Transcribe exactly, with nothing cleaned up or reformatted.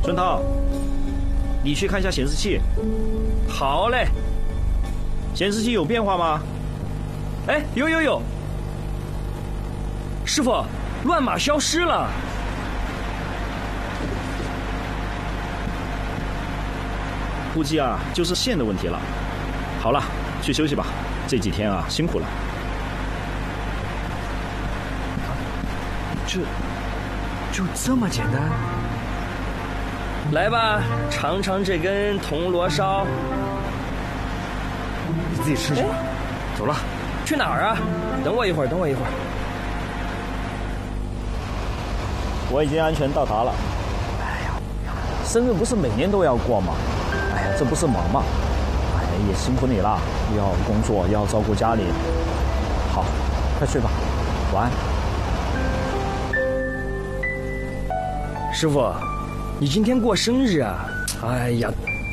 孙涛，你去看一下显示器。 好嘞。 显示器有变化吗？ 哎，有有有。师傅，乱码消失了。 估计啊，就是线的问题了。好了，去休息吧，这几天啊辛苦了。 这，就这么简单？ 来吧，尝尝这根铜锣烧。 你自己吃去吧。走了。 去哪儿啊？等我一会儿，等我一会儿。 我已经安全到达了。 哎呀，生日不是每年都要过吗？哎呀，这不是忙吗？哎呀，也辛苦你了，要工作，要照顾家里。好，快睡吧，晚安。 师傅，你今天过生日啊？哎呀，